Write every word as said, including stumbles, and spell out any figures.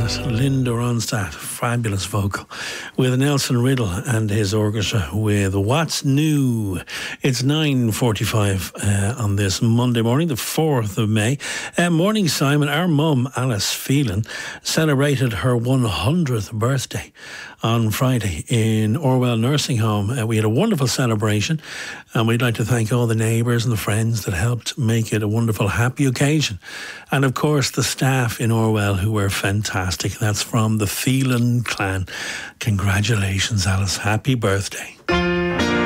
it? Linda Ronstadt, fabulous vocal, with Nelson Riddle and his orchestra with What's New. It's nine forty-five uh, on this Monday morning, the fourth of May. Uh, morning, Simon. Our mum, Alice Phelan, celebrated her one hundredth birthday on Friday in Orwell Nursing Home. Uh, we had a wonderful celebration, and we'd like to thank all the neighbours and the friends that helped make it a wonderful, happy occasion. And of course, the staff in Orwell who were fantastic. That's from the Phelan clan. Congratulations, Alice. Happy birthday.